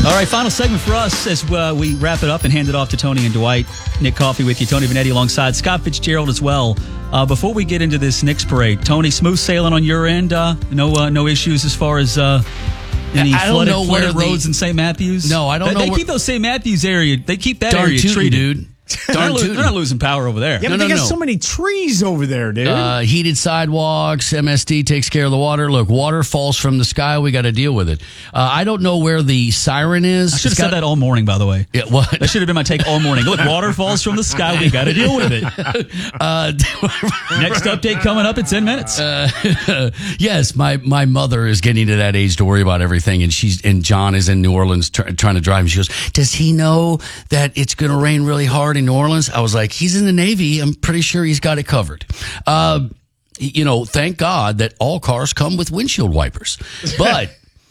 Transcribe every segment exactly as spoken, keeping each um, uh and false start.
All right, final segment for us as uh, we wrap it up and hand it off to Tony and Dwight. Nick Coffey with you, Tony Vanetti alongside Scott Fitzgerald as well. Uh, before we get into this Knicks parade, Tony, smooth sailing on your end? Uh, no uh, no issues as far as uh, any I don't flooded, know flooded where roads the, in Saint Matthews? No, I don't they, know. They where, keep those Saint Matthews area, they keep that darn area tootin', treated. dude. They're not, lo- they're not losing power over there. Yeah, No, but no, they got no. so many trees over there, dude. Uh, heated sidewalks, M S D takes care of the water. Look, water falls from the sky. We got to deal with it. Uh, I don't know where the siren is. I should have It's said got- that all morning, by the way. Yeah, what? That should have been my take all morning. Look, water falls from the sky. We got to deal with it. Uh, Next update coming up in ten minutes. Uh, yes, my, my mother is getting to that age to worry about everything, and she's and John is in New Orleans tr- trying to drive. And she goes, "Does he know that it's going to rain really hard in New Orleans?" I was like, "He's in the Navy. I'm pretty sure he's got it covered." Uh, you know, thank God that all cars come with windshield wipers, but.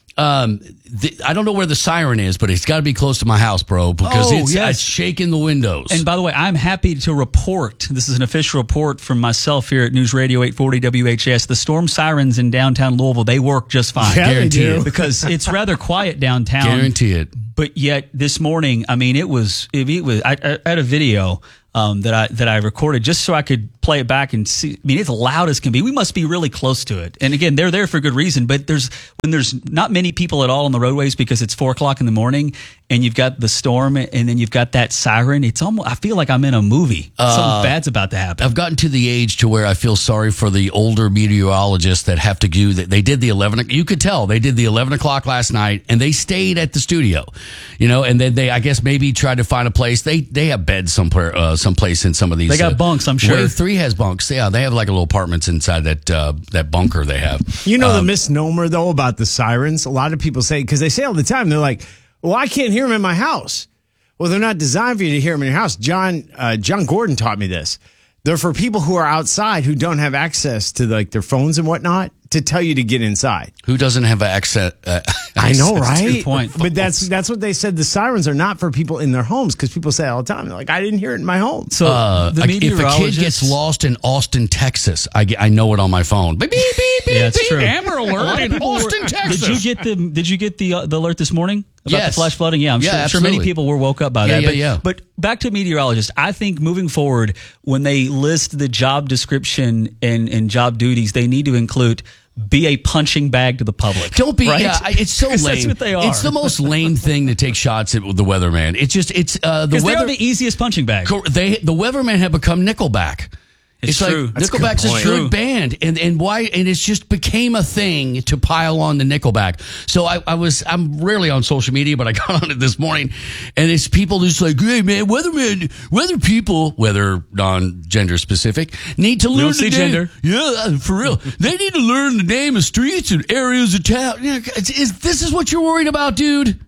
Um, the, I don't know where the siren is, but it's got to be close to my house, bro, because Oh, it's, yes. it's shaking the windows. And by the way, I'm happy to report, this is an official report from myself here at News Radio eight forty W H S, the storm sirens in downtown Louisville, they work just fine. Yeah, they Guarantee do. it. Because it's rather quiet downtown. Guarantee it. But yet this morning, I mean, it was, it, it was I, I had a video um, that I that I recorded just so I could play it back and see. I mean, it's loud as can be. We must be really close to it. And again, they're there for good reason. But there's when there's not many people at all on the roadways because it's four o'clock in the morning, and you've got the storm, and then you've got that siren. It's almost I feel like I'm in a movie. Uh, Something bad's about to happen. I've gotten to the age to where I feel sorry for the older meteorologists that have to do that. They did the eleven. You could tell they did the eleven o'clock last night, and they stayed at the studio, you know. And then they, I guess, maybe tried to find a place. They they have beds somewhere, uh, someplace in some of these. They got uh, bunks, I'm sure. Wave three has bunks. Yeah, they have like a little apartments inside that uh, that bunker they have. You know the Um, misnomer, though, about the sirens? A lot of people say, because they say all the time, they're like, well, I can't hear them in my house. Well, they're not designed for you to hear them in your house. John uh, John Gordon taught me this. They're for people who are outside who don't have access to like their phones and whatnot to tell you to get inside. Who doesn't have access? Uh, I know, access to right? Good point. But that's that's what they said. The sirens are not for people in their homes because people say all the time, they're like, I didn't hear it in my home. So Uh, the like, if a kid meteorologists gets lost in Austin, Texas, I, get- I know it on my phone. Beep, beep, beep, beep, Yeah, it's beep, true. Amber alert in Austin, Texas. Did you get the Did you get the uh, the alert this morning about Yes. the flash flooding? Yeah, I'm Yeah, sure, sure many absolutely. people were woke up by Yeah, that. yeah, but, yeah. but back to meteorologists, I think moving forward, when they list the job description and, and job duties, they need to include be a punching bag to the public. Don't be. right? Yeah, I- it's so 'Cause lame. That's what they are. It's the most lame thing to take shots at the weatherman. It's just it's uh, the because they weather. are the easiest punching bag. Cor- They the weathermen have become Nickelback. It's like true. That's a good Nickelback's a point. good True. band, and and why? And it's just became a thing to pile on the Nickelback. So I, I was I'm rarely on social media, but I got on it this morning, and it's people just like, hey man, weathermen, weather people, weather non-gender specific, need to learn don't see the name. gender. Yeah, for real, they need to learn the name of streets and areas of town. Yeah, Is, is this is what you're worried about, dude?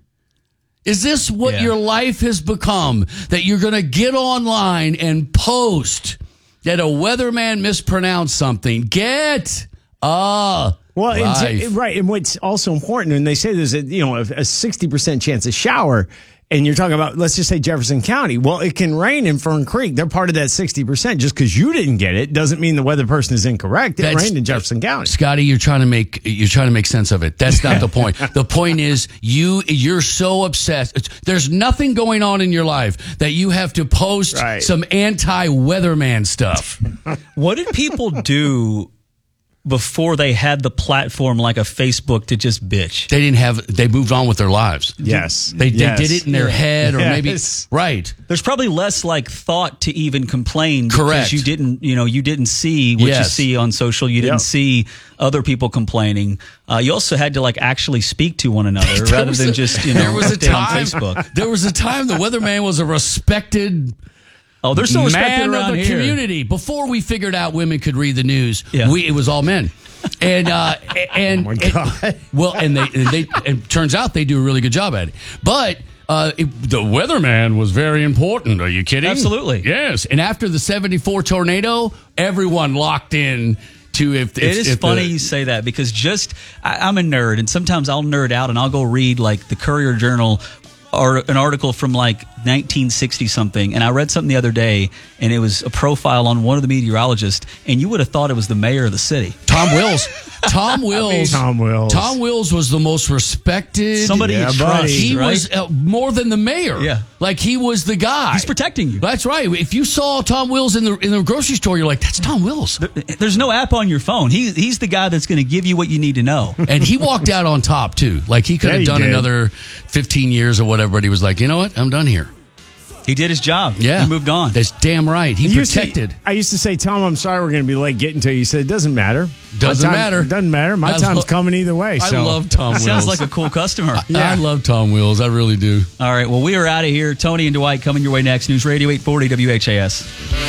Is this what Yeah. your life has become? That you're going to get online and post that a weatherman mispronounced something? Get a Well, life. and, right. And what's also important, and they say there's a you know a, a sixty percent chance of shower, and you're talking about, let's just say Jefferson County. Well, it can rain in Fern Creek. They're part of that sixty percent. Just because you didn't get it doesn't mean the weather person is incorrect. It That's- rained in Jefferson County. Scotty, you're trying to make you're trying to make sense of it. That's not the point. The point is you you're so obsessed. It's, there's nothing going on in your life that you have to post Right. some anti-weatherman stuff. What did people do before they had the platform like a Facebook to just bitch? They didn't have. They moved on with their lives. Yes. They, Yes. they did it in their head, or maybe Yes. right. There's probably less like thought to even complain because Correct. you didn't, you know, you didn't see what you Yes. see on social. You didn't Yep. see other people complaining. Uh, you also had to like actually speak to one another There rather was than a- just, you know, there was a stay on time, Facebook. There was a time the weatherman was a respected Oh, they're so respected man around of the here. community. Before we figured out women could read the news, Yeah. we it was all men. And uh, and, Oh my God. and- well, and they and they and turns out they do a really good job at it. But uh, it, the weatherman was very important. Are you kidding? Absolutely. Yes. And after the seventy-four tornado, everyone locked in. To if, if It is if funny the, you say that because just I, I'm a nerd and sometimes I'll nerd out and I'll go read like the Courier Journal or an article from like nineteen sixty something. And I read something the other day, and it was a profile on one of the meteorologists, and you would have thought it was the mayor of the city. Tom Wills. Tom Wills. I mean, Tom Wills. Tom Wills was the most respected. Somebody Yeah, you buddy. trust, He right? was uh, more than the mayor. Yeah. Like he was the guy. He's protecting you. That's right. If you saw Tom Wills in the in the grocery store, you're like, that's Tom Wills. There's no app on your phone. He, he's the guy that's going to give you what you need to know. And he walked out on top too. Like he could Yeah, have he done did. another fifteen years or whatever, but he was like, you know what? I'm done here. He did his job. Yeah. He moved on. That's damn right. He You used to- protected. I used to say, Tom, I'm sorry we're going to be late getting to you. You said, it doesn't matter. My Doesn't time- matter. Doesn't matter. My I time's lo- coming either way. I So. love Tom Wills. Sounds like a cool customer. I love Tom Wills. I really do. All right. Well, we are out of here. Tony and Dwight coming your way next. News Radio eight forty W H A S.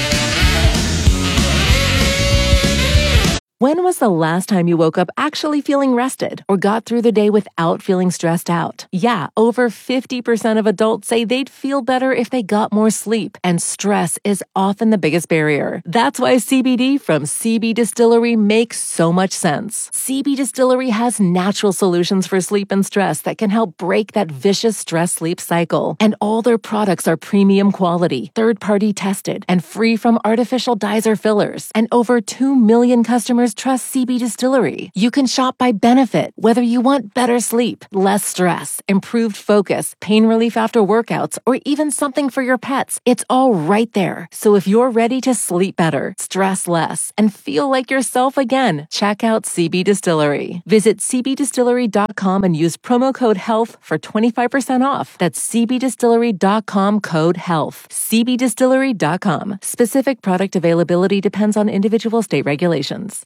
When was the last time you woke up actually feeling rested or got through the day without feeling stressed out? Yeah, over fifty percent of adults say they'd feel better if they got more sleep, and stress is often the biggest barrier. That's why C B D from C B Distillery makes so much sense. C B Distillery has natural solutions for sleep and stress that can help break that vicious stress-sleep cycle. And all their products are premium quality, third-party tested, and free from artificial dyes or fillers. And over two million customers trust C B Distillery. You can shop by benefit, whether you want better sleep, less stress, improved focus, pain relief after workouts, or even something for your pets. It's all right there. So if you're ready to sleep better, stress less, and feel like yourself again, check out C B Distillery. Visit c b distillery dot com and use promo code HEALTH for twenty-five percent off. That's c b distillery dot com code HEALTH. c b distillery dot com. Specific product availability depends on individual state regulations.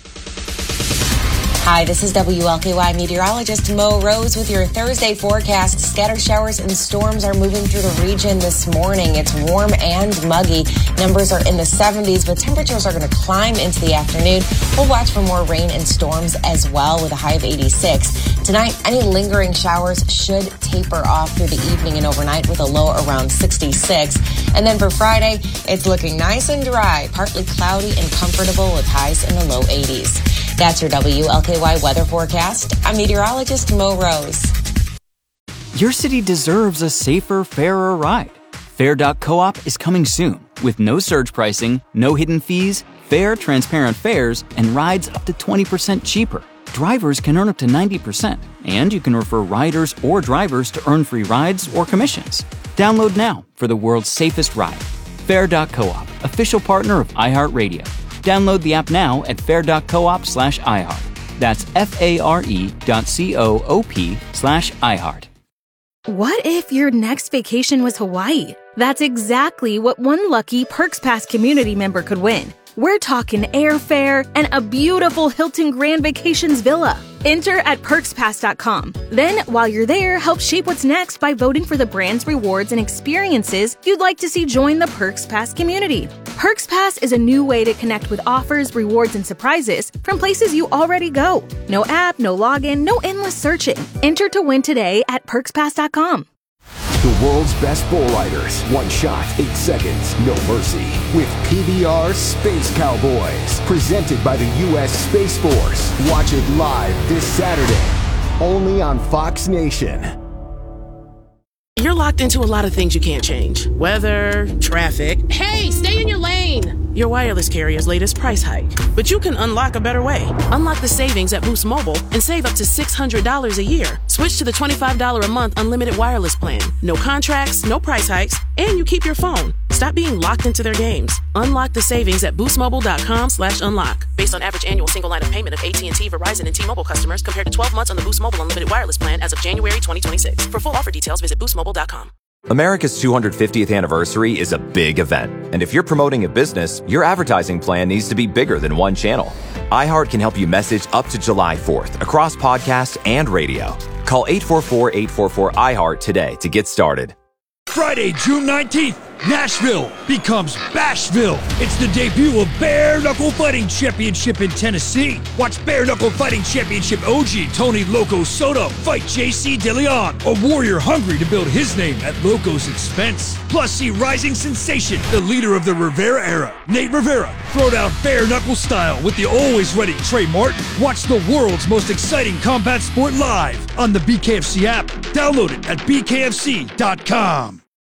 Hi, this is W L K Y meteorologist Mo Rose with your Thursday forecast. Scattered showers and storms are moving through the region this morning. It's warm and muggy. Numbers are in the seventies, but temperatures are going to climb into the afternoon. We'll watch for more rain and storms as well with a high of eighty-six. Tonight, any lingering showers should taper off through the evening and overnight with a low around sixty-six. And then for Friday, it's looking nice and dry, partly cloudy and comfortable with highs in the low eighties. That's your W L K Y weather forecast. I'm meteorologist Mo Rose. Your city deserves a safer, fairer ride. Fair dot coop is coming soon with no surge pricing, no hidden fees, fair, transparent fares, and rides up to twenty percent cheaper. Drivers can earn up to ninety percent, and you can refer riders or drivers to earn free rides or commissions. Download now for the world's safest ride. Fair dot coop, official partner of iHeartRadio. Download the app now at fair dot coop slash iHeart. That's F-A-R-E dot C-O-O-P slash iHeart. What if your next vacation was Hawaii? That's exactly what one lucky Perks Pass community member could win. We're talking airfare and a beautiful Hilton Grand Vacations villa. Enter at perks pass dot com. Then, while you're there, help shape what's next by voting for the brand's rewards and experiences you'd like to see join the Perks Pass community. Perks Pass is a new way to connect with offers, rewards, and surprises from places you already go. No app, no login, no endless searching. Enter to win today at perks pass dot com. The world's best bull riders. One shot, eight seconds, no mercy. With P B R Space Cowboys. Presented by the U S Space Force. Watch it live this Saturday. Only on Fox Nation. You're locked into a lot of things you can't change. Weather, traffic. Hey, stay in your lane! Your wireless carrier's latest price hike. But you can unlock a better way. Unlock the savings at Boost Mobile and save up to six hundred dollars a year. Switch to the twenty-five dollars a month unlimited wireless plan. No contracts, no price hikes, and you keep your phone. Stop being locked into their games. Unlock the savings at boostmobile.com slash unlock. Based on average annual single line of payment of A T and T, Verizon, and T-Mobile customers compared to twelve months on the Boost Mobile unlimited wireless plan as of January twenty twenty-six. For full offer details, visit boost mobile dot com. America's two hundred fiftieth anniversary is a big event. And if you're promoting a business, your advertising plan needs to be bigger than one channel. iHeart can help you message up to July fourth across podcasts and radio. Call eight four four, eight four four, I heart today to get started. Friday, June nineteenth, Nashville becomes Bashville. It's the debut of Bare Knuckle Fighting Championship in Tennessee. Watch Bare Knuckle Fighting Championship O G Tony Loco Soto fight J C DeLeon, a warrior hungry to build his name at Loco's expense. Plus, see rising sensation, the leader of the Rivera era, Nate Rivera, throw down bare knuckle style with the always ready Trey Martin. Watch the world's most exciting combat sport live on the B K F C app. Download it at b k f c dot com.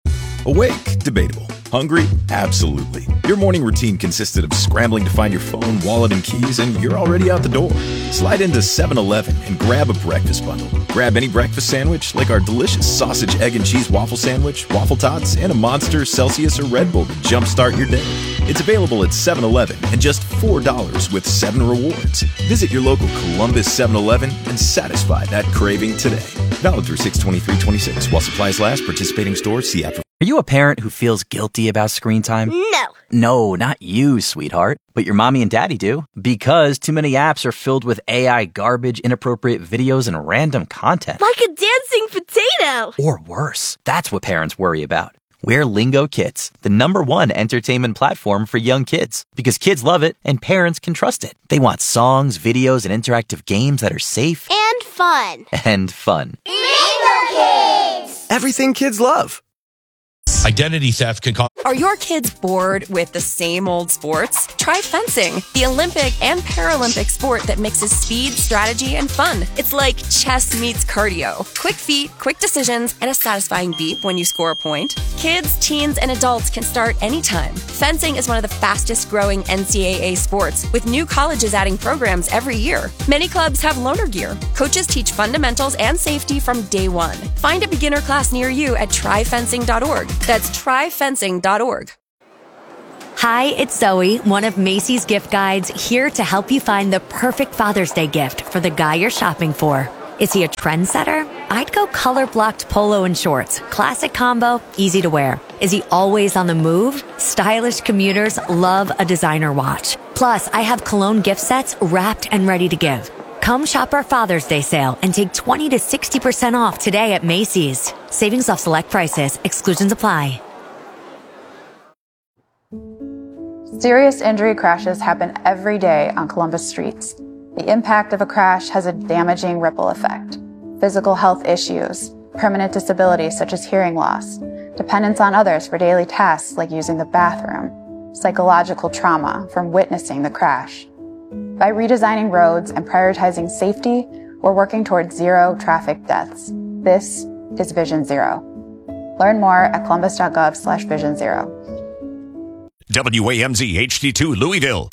Awake? Debatable. Hungry? Absolutely. Your morning routine consisted of scrambling to find your phone, wallet, and keys, and you're already out the door. Slide into seven eleven and grab a breakfast bundle. Grab any breakfast sandwich, like our delicious sausage, egg, and cheese waffle sandwich, waffle tots, and a Monster, Celsius, or Red Bull to jumpstart your day. It's available at seven eleven and just four dollars with seven rewards. Visit your local Columbus seven eleven and satisfy that craving today. Valid through six twenty-three twenty-six. While supplies last, participating stores, see app for... Are you a parent who feels guilty about screen time? No. No, not you, sweetheart. But your mommy and daddy do. Because too many apps are filled with A I garbage, inappropriate videos, and random content. Like a dancing potato. Or worse. That's what parents worry about. We're Lingo Kids, the number one entertainment platform for young kids. Because kids love it and parents can trust it. They want songs, videos, and interactive games that are safe. And fun. And fun. Lingo Kids! Everything kids love. Identity theft can cause... Are your kids bored with the same old sports? Try fencing, the Olympic and Paralympic sport that mixes speed, strategy, and fun. It's like chess meets cardio. Quick feet, quick decisions, and a satisfying beep when you score a point. Kids, teens, and adults can start anytime. Fencing is one of the fastest growing N C double A sports, with new colleges adding programs every year. Many clubs have loaner gear. Coaches teach fundamentals and safety from day one. Find a beginner class near you at try fencing dot org. That's try fencing dot org. Hi, it's Zoe, one of Macy's gift guides, here to help you find the perfect Father's Day gift for the guy you're shopping for. Is he a trendsetter? I'd go color-blocked polo and shorts. Classic combo, easy to wear. Is he always on the move? Stylish commuters love a designer watch. Plus, I have cologne gift sets wrapped and ready to give. Come shop our Father's Day sale and take twenty to sixty percent off today at Macy's. Savings off select prices. Exclusions apply. Serious injury crashes happen every day on Columbus streets. The impact of a crash has a damaging ripple effect. Physical health issues, permanent disability such as hearing loss, dependence on others for daily tasks like using the bathroom, psychological trauma from witnessing the crash. By redesigning roads and prioritizing safety, we're working towards zero traffic deaths. This is Vision Zero. Learn more at columbus.gov slash vision zero. W A M Z H D two Louisville.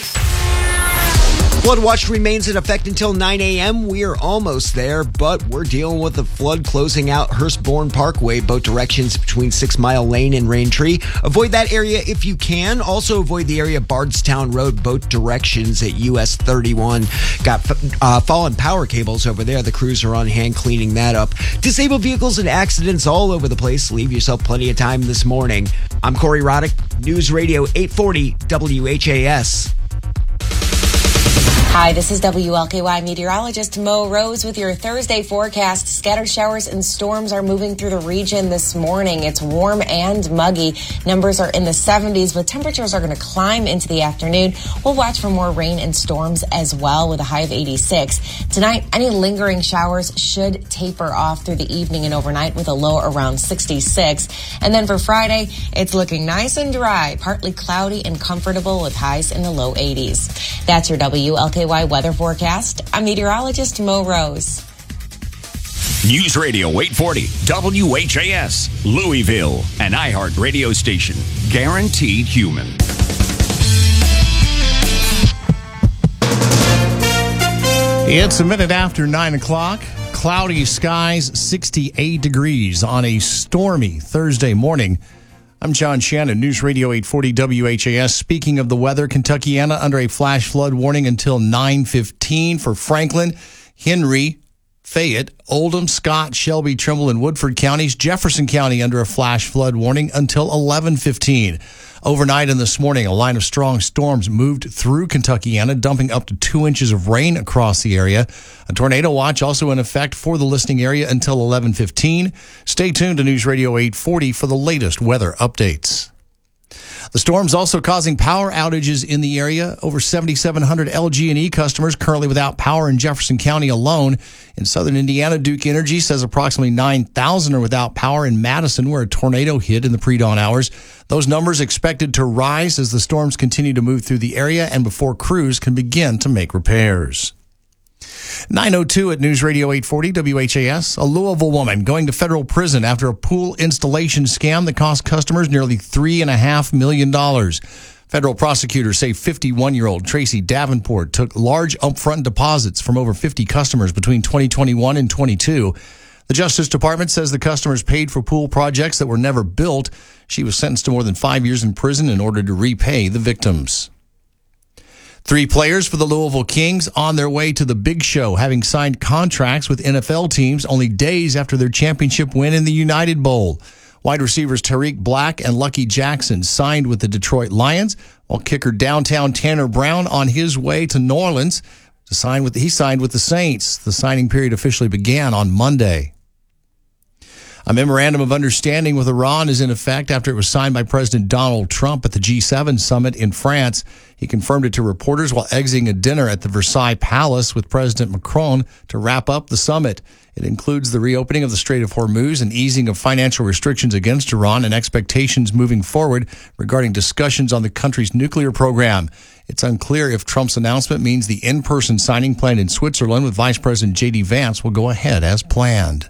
Flood watch remains in effect until nine a.m. We are almost there, but we're dealing with the flood closing out Hurstbourne Parkway, both directions between Six Mile Lane and Raintree. Avoid that area if you can. Also avoid the area of Bardstown Road, both directions at U S thirty-one. Got uh, fallen power cables over there. The crews are on hand cleaning that up. Disabled vehicles and accidents all over the place. Leave yourself plenty of time this morning. I'm Corey Roddick, News Radio eight forty W H A S. Hi, this is W L K Y meteorologist Mo Rose with your Thursday forecast. Scattered showers and storms are moving through the region this morning. It's warm and muggy. Numbers are in the seventies, but temperatures are going to climb into the afternoon. We'll watch for more rain and storms as well with a high of eighty-six. Tonight, any lingering showers should taper off through the evening and overnight with a low around sixty-six. And then for Friday, it's looking nice and dry, partly cloudy and comfortable with highs in the low eighties. That's your W L K Y weather forecast. I'm meteorologist Mo Rose. News Radio eight forty W H A S, Louisville, an iHeart radio station. Guaranteed human. It's a minute after nine o'clock. Cloudy skies, sixty-eight degrees on a stormy Thursday morning. I'm John Shannon, News Radio eight forty W H A S. Speaking of the weather, Kentuckiana under a flash flood warning until nine fifteen for Franklin, Henry, Fayette, Oldham, Scott, Shelby, Trimble, and Woodford counties. Jefferson County under a flash flood warning until eleven fifteen. Overnight and this morning, a line of strong storms moved through Kentuckiana, dumping up to two inches of rain across the area. A tornado watch also in effect for the listening area until eleven fifteen. Stay tuned to News Radio eight forty for the latest weather updates. The storm's also causing power outages in the area. Over seventy-seven hundred L G and E customers currently without power in Jefferson County alone. In southern Indiana, Duke Energy says approximately nine thousand are without power in Madison, where a tornado hit in the pre-dawn hours. Those numbers expected to rise as the storms continue to move through the area and before crews can begin to make repairs. nine oh two at News Radio eight forty W H A S. A Louisville woman going to federal prison after a pool installation scam that cost customers nearly three point five million dollars. Federal prosecutors say fifty-one-year-old Tracy Davenport took large upfront deposits from over fifty customers between twenty twenty-one and twenty-two. The Justice Department says the customers paid for pool projects that were never built. She was sentenced to more than five years in prison in order to repay the victims. Three players for the Louisville Kings on their way to the big show, having signed contracts with N F L teams only days after their championship win in the United Bowl. Wide receivers Tariq Black and Lucky Jackson signed with the Detroit Lions, while kicker downtown Tanner Brown on his way to New Orleans to sign with. He signed with the Saints. The signing period officially began on Monday. A memorandum of understanding with Iran is in effect after it was signed by President Donald Trump at the G seven summit in France. He confirmed it to reporters while exiting a dinner at the Versailles Palace with President Macron to wrap up the summit. It includes the reopening of the Strait of Hormuz and easing of financial restrictions against Iran and expectations moving forward regarding discussions on the country's nuclear program. It's unclear if Trump's announcement means the in-person signing planned in Switzerland with Vice President J D Vance will go ahead as planned.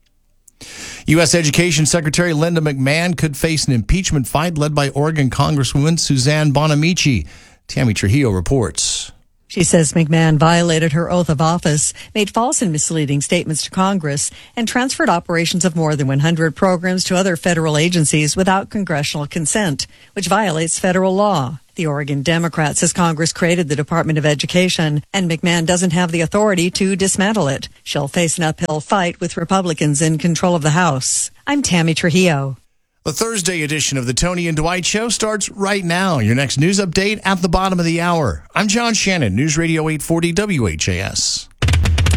U S. Education Secretary Linda McMahon could face an impeachment fight led by Oregon Congresswoman Suzanne Bonamici. Tammy Trujillo reports. She says McMahon violated her oath of office, made false and misleading statements to Congress, and transferred operations of more than one hundred programs to other federal agencies without congressional consent, which violates federal law. The Oregon Democrat says Congress created the Department of Education, and McMahon doesn't have the authority to dismantle it. She'll face an uphill fight with Republicans in control of the House. I'm Tammy Trujillo. The Thursday edition of the Tony and Dwight Show starts right now. Your next news update at the bottom of the hour. I'm John Shannon, News Radio eight forty W H A S.